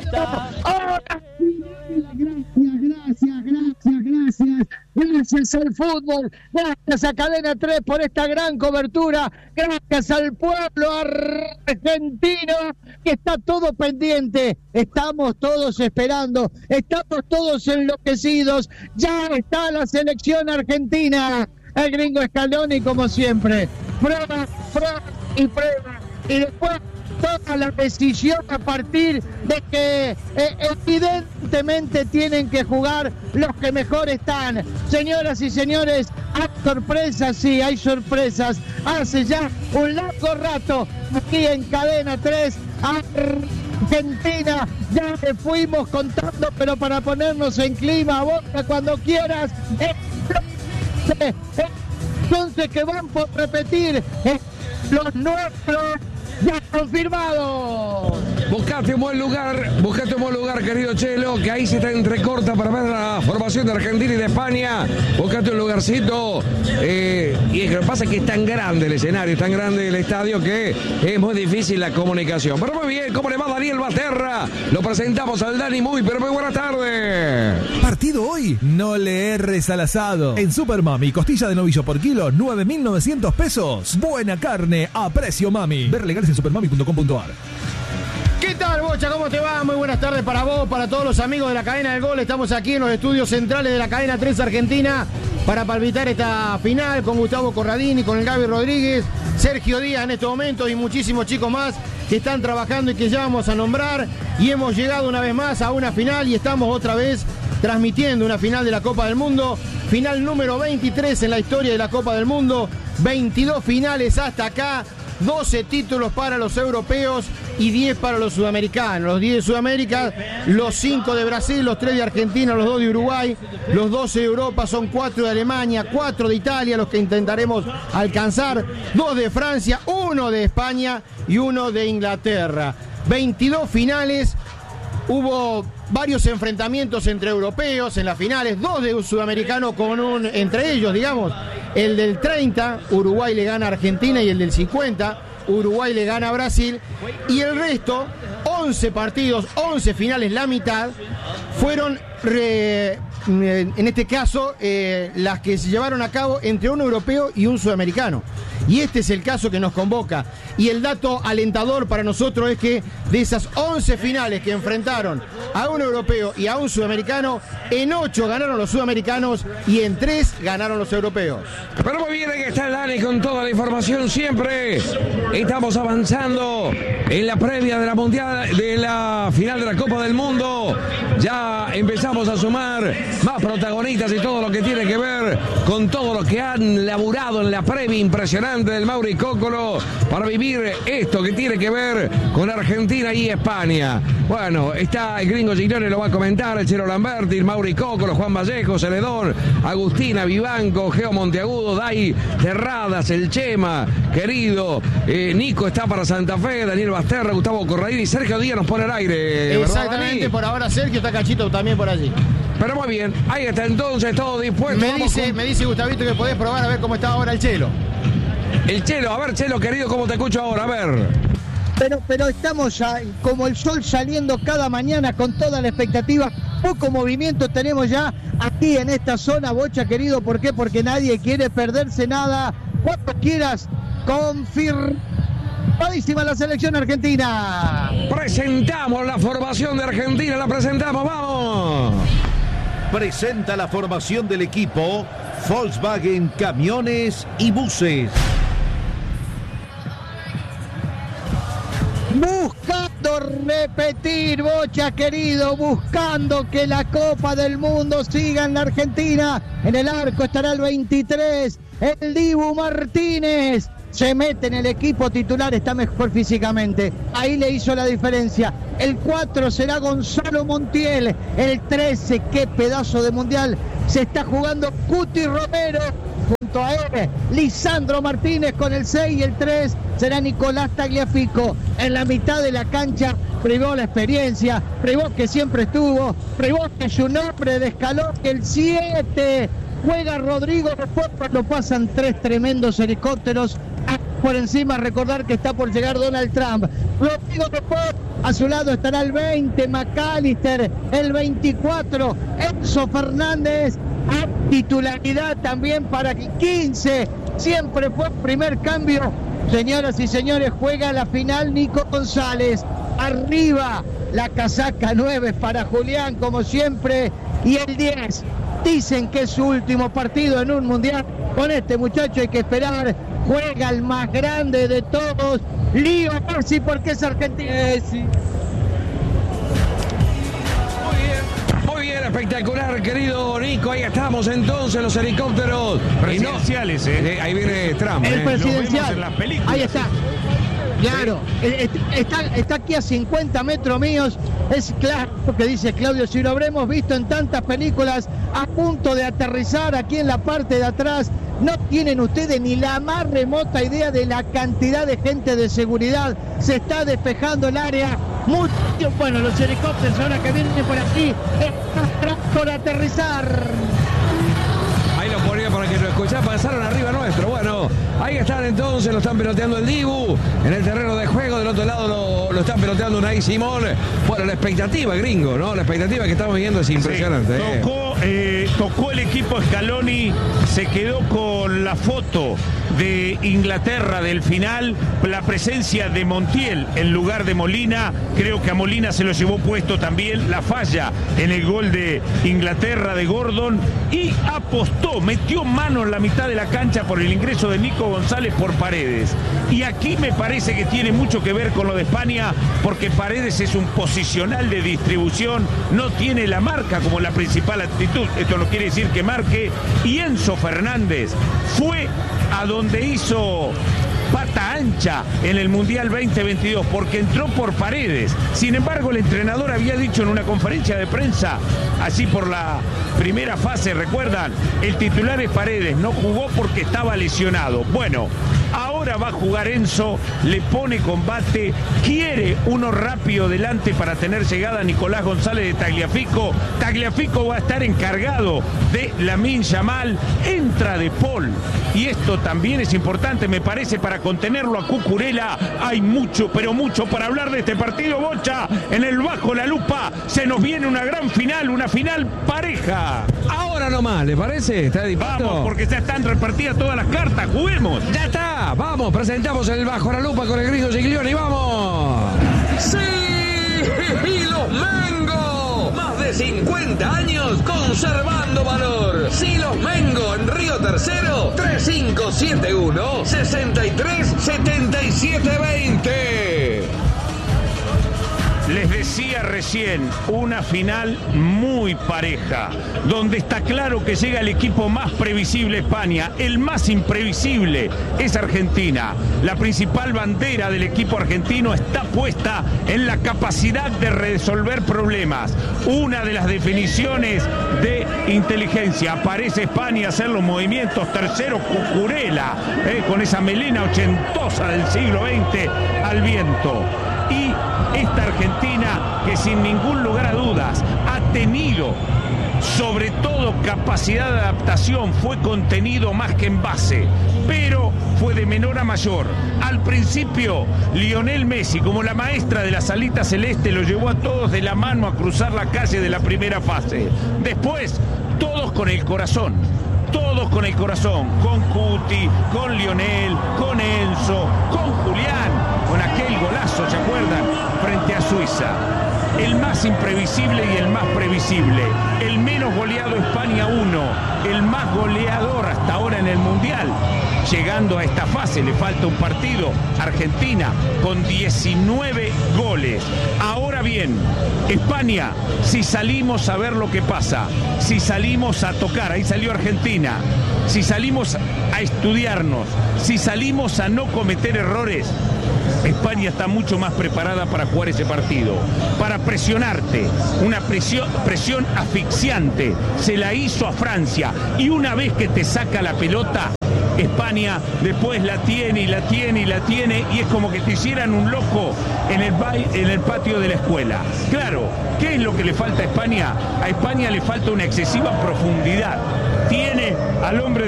Gracias al fútbol, gracias a Cadena 3 por esta gran cobertura, gracias al pueblo argentino que está todo pendiente, estamos todos esperando, estamos todos enloquecidos, ya está la selección argentina, el gringo Scaloni como siempre, prueba y después toma la decisión a partir de que evidentemente tienen que jugar los que mejor están. Señoras y señores, hay sorpresas, sí, hay sorpresas. Hace ya un largo rato aquí en Cadena 3, Argentina, ya te fuimos contando, pero para ponernos en clima, Boca, cuando quieras. Entonces que van por repetir los nuestros. ¡Ya confirmado! Buscate un buen lugar, querido Chelo, que ahí se te entrecorta para ver la formación de Argentina y de España. Buscate un lugarcito. Y lo que pasa es que es tan grande el escenario, es tan grande el estadio que es muy difícil la comunicación. Pero muy bien, ¿cómo le va Daniel Baterra? Lo presentamos al Dani pero muy buena tarde. Partido hoy, no le erres al asado. En Super Mami, costilla de novillo por kilo, 9.900 pesos. Buena carne a precio Mami. Ver legales en supermami.com.ar. ¿Qué tal, Bocha? ¿Cómo te va? Muy buenas tardes para vos, para todos los amigos de la cadena del gol. Estamos aquí en los estudios centrales de la cadena 3 Argentina para palpitar esta final con Gustavo Corradini, con el Gaby Rodríguez, Sergio Díaz en estos momentos y muchísimos chicos más que están trabajando y que ya vamos a nombrar. Y hemos llegado una vez más a una final y estamos otra vez transmitiendo una final de la Copa del Mundo. Final número 23 en la historia de la Copa del Mundo. 22 finales hasta acá. 12 títulos para los europeos y 10 para los sudamericanos. Los 10 de Sudamérica, los 5 de Brasil, los 3 de Argentina, los 2 de Uruguay, los 12 de Europa, son 4 de Alemania, 4 de Italia, los que intentaremos alcanzar, 2 de Francia, 1 de España y 1 de Inglaterra. 22 finales. Hubo varios enfrentamientos entre europeos en las finales, 2 de sudamericanos con entre ellos, digamos, el del 30, Uruguay le gana a Argentina, y el del 50, Uruguay le gana a Brasil, y el resto, 11 partidos, 11 finales, la mitad, fueron, en este caso, las que se llevaron a cabo entre un europeo y un sudamericano. Y este es el caso que nos convoca. Y el dato alentador para nosotros es que de esas 11 finales que enfrentaron a un europeo y a un sudamericano, en 8 ganaron los sudamericanos y en 3 ganaron los europeos. Pero muy bien, ahí está el Dani con toda la información siempre. Estamos avanzando en la previa de la mundial, de la final de la Copa del Mundo. Ya empezamos a sumar más protagonistas y todo lo que tiene que ver con todo lo que han laburado en la previa impresionante del Mauri Cóccolo para vivir esto que tiene que ver con Argentina y España. Bueno, está el gringo Giglione, lo va a comentar, el Chelo Lamberti, el Mauri Cóccolo, Juan Vallejo, Celedón, Agustina Vivanco, Geo Monteagudo, Dai Terradas, el Chema, querido, Nico está para Santa Fe, Daniel Basterra, Gustavo Corradini, Sergio Díaz nos pone al aire. Exactamente, ¿verdad, por ahora Sergio, está Cachito también por allí. Pero muy bien, ahí está entonces todo dispuesto. Me dice Gustavito que podés probar a ver cómo está ahora el Chelo. El Chelo, a ver Chelo, querido, ¿cómo te escucho ahora? A ver. Pero estamos ya como el sol saliendo cada mañana con toda la expectativa. Poco movimiento tenemos ya aquí en esta zona, Bocha, querido. ¿Por qué? Porque nadie quiere perderse nada. Cuando quieras, confirmadísima la selección argentina. Presentamos la formación de Argentina, la presentamos, vamos. Presenta la formación del equipo Volkswagen Camiones y Buses. Buscando repetir, Bocha, querido, buscando que la Copa del Mundo siga en la Argentina. En el arco estará el 23, el Dibu Martínez. Se mete en el equipo titular, está mejor físicamente. Ahí le hizo la diferencia. El 4 será Gonzalo Montiel. El 13, qué pedazo de mundial se está jugando Cuti Romero. Junto a él, Lisandro Martínez con el 6 y el 3 será Nicolás Tagliafico. En la mitad de la cancha, Privó la experiencia, Privó que siempre estuvo, Privó que es un hombre de escalón, el 7 juega Rodrigo, después cuando pasan 3 tremendos helicópteros, por encima. Recordar que está por llegar Donald Trump. Rodrigo de Paul, a su lado estará el 20, McAllister, el 24, Enzo Fernández, a titularidad también para 15, siempre fue primer cambio. Señoras y señores, juega la final Nico González. Arriba la casaca 9 para Julián, como siempre, y el 10. Dicen que es su último partido en un mundial. Con este muchacho hay que esperar. Juega el más grande de todos, Leo Messi, porque es argentino. Muy bien, espectacular, querido Nico. Ahí estamos entonces, los helicópteros presidenciales. Ahí viene Trump. El presidencial. En las películas. Ahí está. Claro, está aquí a 50 metros míos. Es claro que dice Claudio, si lo habremos visto en tantas películas, a punto de aterrizar aquí en la parte de atrás. No tienen ustedes ni la más remota idea de la cantidad de gente de seguridad. Se está despejando el área. Bueno, los helicópteros ahora que vienen por aquí están por aterrizar. Ahí lo ponía para que lo escuchara, pasaron arriba nuestro. Bueno, ahí están entonces, lo están peloteando el Dibu en el terreno de juego. Del otro lado lo están peloteando Unai Simón. Bueno, la expectativa, gringo, ¿no? La expectativa que estamos viendo es impresionante. Sí. Tocó el equipo Scaloni, se quedó con la foto de Inglaterra del final, la presencia de Montiel en lugar de Molina. Creo que a Molina se lo llevó puesto también la falla en el gol de Inglaterra de Gordon, y apostó, metió mano en la mitad de la cancha por el ingreso de Nico González por Paredes. Y aquí me parece que tiene mucho que ver con lo de España, porque Paredes es un posicional de distribución, no tiene la marca como la principal actitud. Esto no quiere decir que marque. Y Enzo Fernández fue a donde hizo pata ancha en el Mundial 2022, porque entró por Paredes. Sin embargo, el entrenador había dicho en una conferencia de prensa, así por la primera fase, recuerdan, el titular es Paredes, no jugó porque estaba lesionado. Bueno, ahora va a jugar Enzo, le pone combate, quiere uno rápido delante para tener llegada a Nicolás González de Tagliafico. Tagliafico va a estar encargado de Lamine Yamal, entra De Paul, y esto también es importante, me parece, para contenerlo a Cucurella. Hay mucho, pero mucho para hablar de este partido, Bocha. En el Bajo la Lupa se nos viene una gran final, una final pareja. Ahora nomás, ¿le parece? ¿Está dispuesto? Vamos, porque ya están repartidas todas las cartas, juguemos. Ya está, vamos, presentamos el Bajo la Lupa con el gringo Giglioni, vamos. ¡Sí! ¡Y los Mengo! Más de 50 años conservando valor. Sí, los Mengo en Río Tercero, 3571 637720. Les decía recién, una final muy pareja, donde está claro que llega el equipo más previsible España, el más imprevisible es Argentina. La principal bandera del equipo argentino está puesta en la capacidad de resolver problemas. Una de las definiciones de inteligencia, aparece España a hacer los movimientos, tercero Cucurella, con esa melena ochentosa del siglo XX al viento. Y esta Argentina, que sin ningún lugar a dudas ha tenido sobre todo capacidad de adaptación, fue contenido más que en base, pero fue de menor a mayor. Al principio, Lionel Messi, como la maestra de la salita celeste, lo llevó a todos de la mano a cruzar la calle de la primera fase. Después, todos con el corazón. Todos con el corazón, con Cuti, con Lionel, con Enzo, con Julián, con aquel golazo, ¿se acuerdan? Frente a Suiza. El más imprevisible y el más previsible. El menos goleado España 1, el más goleador hasta ahora en el Mundial. Llegando a esta fase, le falta un partido. Argentina con 19 goles. Ahora bien, España, si salimos a ver lo que pasa, si salimos a tocar, ahí salió Argentina, si salimos a estudiarnos, si salimos a no cometer errores, España está mucho más preparada para jugar ese partido, para presionarte, una presión asfixiante. Se la hizo a Francia, y una vez que te saca la pelota, España después la tiene y la tiene y la tiene, y es como que te hicieran un loco en el patio de la escuela. Claro, ¿qué es lo que le falta a España? A España le falta una excesiva profundidad. Tiene al hombre